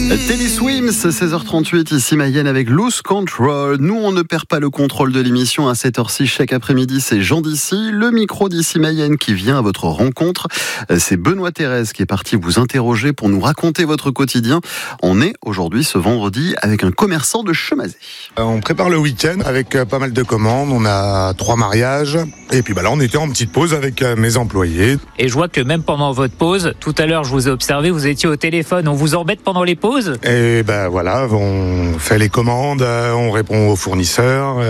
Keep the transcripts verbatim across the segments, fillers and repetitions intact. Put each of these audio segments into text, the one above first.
Teddy Swims, seize heures trente-huit, ici Mayenne avec Loose Control. Nous, on ne perd pas le contrôle de l'émission à cette heure-ci chaque après-midi. C'est Jean d'ici, le micro d'ici Mayenne qui vient à votre rencontre. C'est Benoît Thérèse qui est parti vous interroger pour nous raconter votre quotidien. On est aujourd'hui, ce vendredi, avec un commerçant de Chemazé. On prépare le week-end avec pas mal de commandes. On a trois mariages. Et puis bah là, on était en petite pause avec mes employés. Et je vois que même pendant votre pause, tout à l'heure, je vous ai observé, vous étiez au téléphone. On vous embête pendant les pauses ? Et ben voilà, on fait les commandes, on répond aux fournisseurs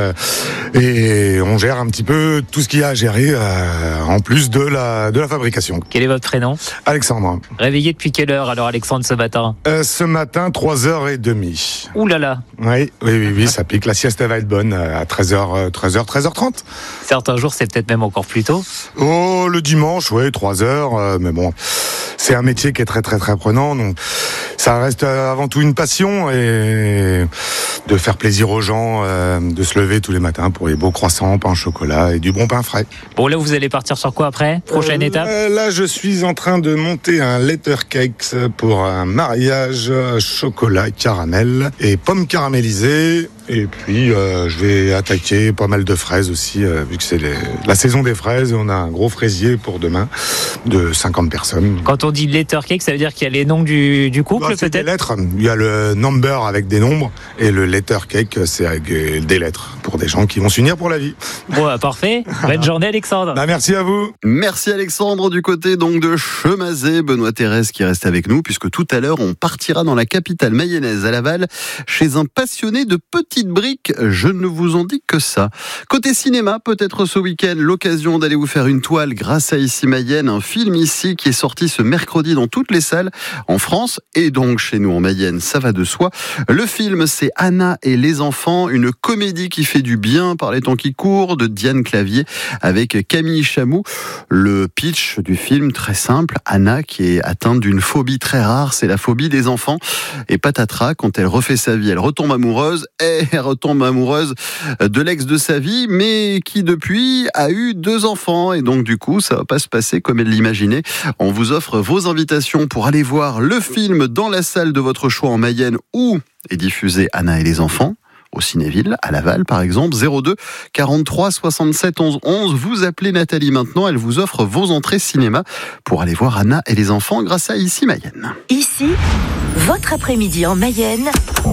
et on gère un petit peu tout ce qu'il y a à gérer en plus de la, de la fabrication. Quel est votre prénom ? Alexandre. Réveillé depuis quelle heure alors Alexandre ce matin ? euh, Ce matin, trois heures trente. Ouh là là. Oui, oui, oui, oui, ça pique. La sieste elle va être bonne à treize heures, treize heures, treize heures trente. Certains jours, c'est peut-être même encore plus tôt. Oh, le dimanche, oui, trois heures, euh, mais bon, c'est un métier qui est très, très, très prenant, donc ça reste avant tout une passion et de faire plaisir aux gens, euh, de se lever tous les matins pour les beaux croissants, pain au chocolat et du bon pain frais. Bon, là, vous allez partir sur quoi après ? Prochaine euh, étape ? Là, je suis en train de monter un letter cake pour un mariage chocolat, caramel et pommes caramélisées. Et puis, euh, je vais attaquer pas mal de fraises aussi, euh, vu que c'est les, la saison des fraises. On a un gros fraisier pour demain de cinquante personnes. Quand on dit letter cake, ça veut dire qu'il y a les noms du, du couple, bah, c'est peut-être ? des lettres. Il y a le number avec des nombres et le letter cake, c'est avec des lettres pour des gens qui vont s'unir pour la vie. Bon, bah, parfait. Bonne journée, Alexandre. Bah, merci à vous. Merci Alexandre du côté donc de Chemazé. Benoît Thérèse qui reste avec nous puisque tout à l'heure on partira dans la capitale mayonnaise à Laval chez un passionné de petites briques. Je ne vous en dis que ça. Côté cinéma, peut-être ce week-end l'occasion d'aller vous faire une toile grâce à Ici Mayenne, un film ici qui est sorti ce mercredi dans toutes les salles en France et donc chez nous en Mayenne, ça va de soi. Le film c'est Anna et les enfants, une comédie qui fait du bien par les temps qui courent de Diane Clavier avec Camille Chamou. Le pitch du film très simple, Anna qui est atteinte d'une phobie très rare, c'est la phobie des enfants et patatras, quand elle refait sa vie, elle retombe amoureuse et elle retombe amoureuse de l'ex de sa vie mais qui depuis a eu deux enfants et donc du coup ça va pas se passer comme elle l'imaginait. On vous offre vos invitations pour aller voir le film dans la salle de votre choix en Mayenne où est diffusé Anna et les enfants. Au Cinéville, à Laval par exemple, zéro deux quarante-trois soixante-sept onze onze. Vous appelez Nathalie maintenant, elle vous offre vos entrées cinéma pour aller voir Anna et les enfants grâce à Ici Mayenne. Ici, votre après-midi en Mayenne.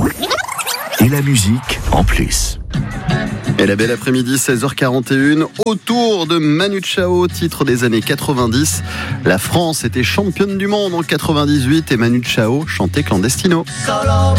Et la musique en plus. Et la belle après-midi, seize heures quarante et une, autour de Manu Chao, titre des années quatre-vingt-dix. La France était championne du monde en quatre-vingt-dix-huit et Manu Chao chantait Clandestino.